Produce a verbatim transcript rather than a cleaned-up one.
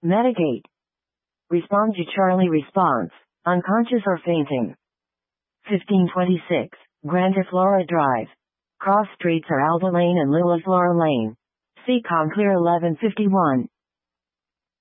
Medigate. Respond to Charlie response, unconscious or fainting. fifteen twenty-six, Grandiflora Drive. Cross streets are Alba Lane and Liliflora Lane. See Conclear eleven fifty-one.